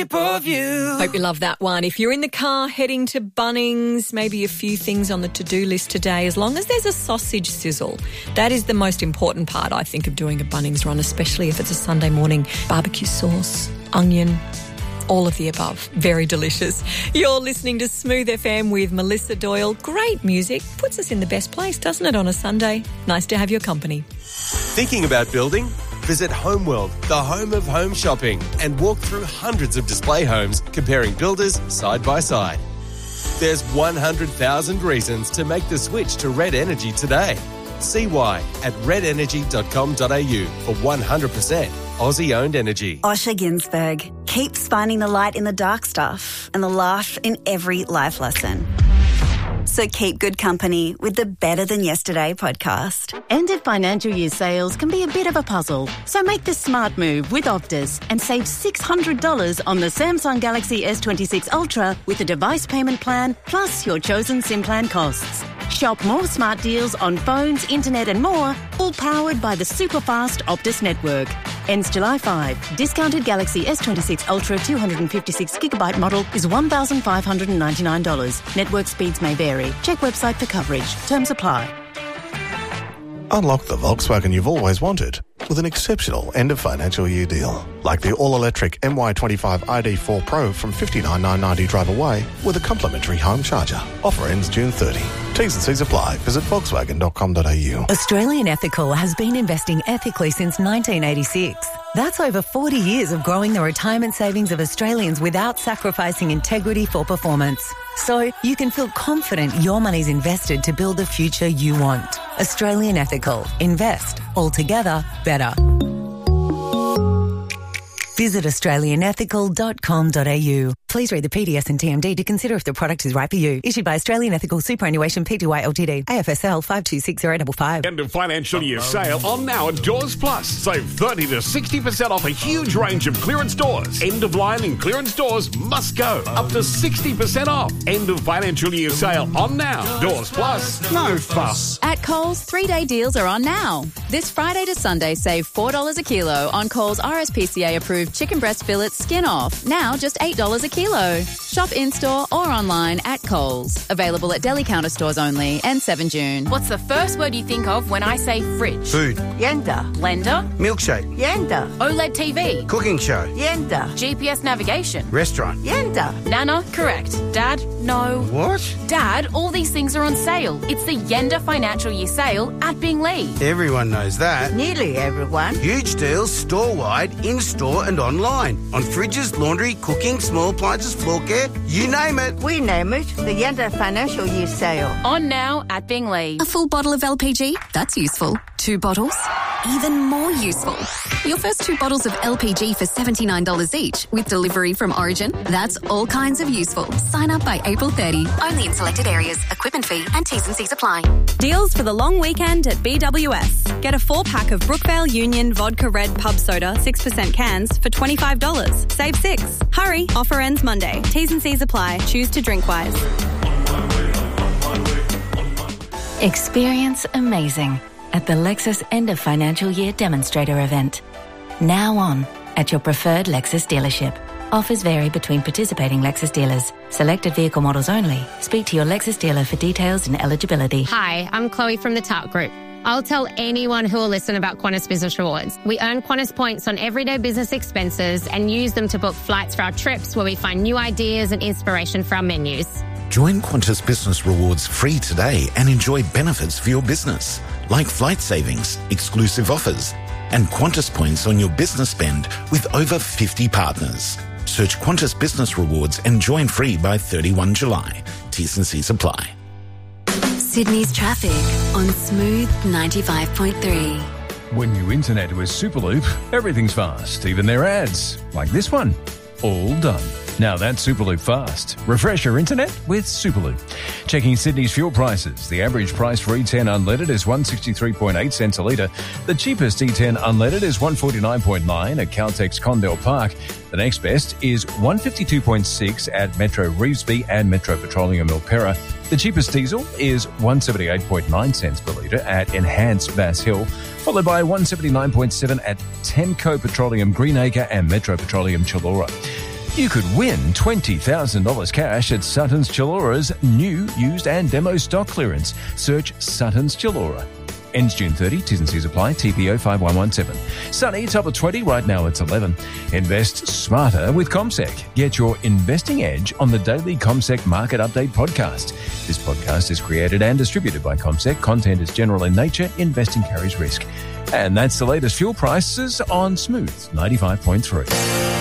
Of you. Hope you love that one. If you're in the car heading to Bunnings, maybe a few things on the to-do list today, as long as there's a sausage sizzle. That is the most important part, I think, of doing a Bunnings run, especially if it's a Sunday morning. Barbecue sauce, onion, all of the above. Very delicious. You're listening to Smooth FM with Melissa Doyle. Great music. Puts us in the best place, doesn't it, on a Sunday? Nice to have your company. Thinking about building? Visit Homeworld, the home of home shopping, and walk through hundreds of display homes comparing builders side by side. There's 100,000 reasons to make the switch to Red Energy today. See why at redenergy.com.au for 100% Aussie-owned energy. Osher Ginsberg keeps finding the light in the dark stuff and the laugh in every life lesson. So keep good company with the Better Than Yesterday podcast. End of financial year sales can be a bit of a puzzle. So make the smart move with Optus and save $600 on the Samsung Galaxy S26 Ultra with a device payment plan plus your chosen SIM plan costs. Shop more smart deals on phones, internet and more, all powered by the super fast Optus network. Ends July 5. Discounted Galaxy S26 Ultra 256GB model is $1,599. Network speeds may vary. Check website for coverage. Terms apply. Unlock the Volkswagen you've always wanted with an exceptional end-of-financial year deal. Like the all-electric MY25 ID4 Pro from $59,990 drive away with a complimentary home charger. Offer ends June 30. T's and C's apply. Visit Volkswagen.com.au. Australian Ethical has been investing ethically since 1986. That's over 40 years of growing the retirement savings of Australians without sacrificing integrity for performance. So you can feel confident your money's invested to build the future you want. Australian Ethical. Invest. Altogether better. Visit australianethical.com.au. Please read the PDS and TMD to consider if the product is right for you. Issued by Australian Ethical Superannuation Pty Ltd. AFSL 5260855. End of financial year sale on now at Doors Plus. Save 30 to 60% off a huge range of clearance doors. End of line and clearance doors must go. Up to 60% off. End of financial year sale on now. Doors Plus. No fuss. At Coles, 3-day deals are on now. This Friday to Sunday, save $4 a kilo on Coles RSPCA approved chicken breast fillets skin off. Now just $8 a kilo. Shop in-store or online at Coles. Available at deli counter stores only and 7 June. What's the first word you think of when I say fridge? Food. Yenda. Blender. Milkshake. Yenda. OLED TV. Cooking show. Yenda. GPS navigation. Restaurant. Yenda. Nana. Correct. Dad. No. What? Dad, all these things are on sale. It's the Yenda Financial Year Sale at Binglee. Everyone knows that. Nearly everyone. Huge deals store-wide, in-store and online. On fridges, laundry, cooking, small appliances, floor care, you name it. We name it the Yenda Financial Year Sale. On now at Binglee. A full bottle of LPG? That's useful. 2 bottles? Even more useful. Your first 2 bottles of LPG for $79 each with delivery from Origin? That's all kinds of useful. Sign up by April 30. Only in selected areas. Equipment fee and T's and C's apply. Deals for the long weekend at BWS. Get a 4-pack of Brookvale Union Vodka Red Pub Soda 6% cans for $25. Save 6. Hurry, offer ends Monday. T's and C's apply. Choose to drink wise. Experience amazing at the Lexus End of Financial Year Demonstrator event. Now on at your preferred Lexus dealership. Offers vary between participating Lexus dealers. Selected vehicle models only. Speak to your Lexus dealer for details and eligibility. Hi, I'm Chloe from the TARP Group. I'll tell anyone who will listen about Qantas Business Rewards. We earn Qantas points on everyday business expenses and use them to book flights for our trips where we find new ideas and inspiration for our menus. Join Qantas Business Rewards free today and enjoy benefits for your business, like flight savings, exclusive offers, and Qantas points on your business spend with over 50 partners. Search Qantas Business Rewards and join free by 31 July. T's and C's apply. Sydney's traffic on Smooth 95.3. When you internet with Superloop, everything's fast, even their ads, like this one. All done. Now that's Superloop fast. Refresh your internet with Superloop. Checking Sydney's fuel prices. The average price for E10 unleaded is 163.8 cents a litre. The cheapest E10 unleaded is 149.9 at Caltex Condell Park. The next best is 152.6 at Metro Revesby and Metro Petroleum Milperra. The cheapest diesel is 178.9 cents per litre at Enhanced Bass Hill, followed by 179.7 at Temco Petroleum Greenacre and Metro Petroleum Chilora. You could win $20,000 cash at Sutton's Chillora's new, used and demo stock clearance. Search Sutton's Chillora. Ends June 30. T's and C's apply. TPO 5117. Sunny, top of 20. Right now it's 11. Invest smarter with CommSec. Get your investing edge on the daily CommSec Market Update podcast. This podcast is created and distributed by CommSec. Content is general in nature. Investing carries risk. And that's the latest fuel prices on Smooth 95.3.